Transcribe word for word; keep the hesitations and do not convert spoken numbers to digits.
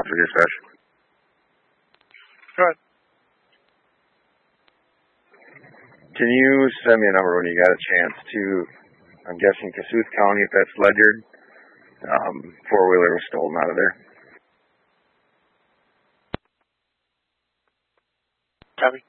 for dispatch. Go ahead. Can you send me a number when you got a chance to, I'm guessing Kossuth County, if that's Ledyard? Um, four-wheeler was stolen out of there. Copy.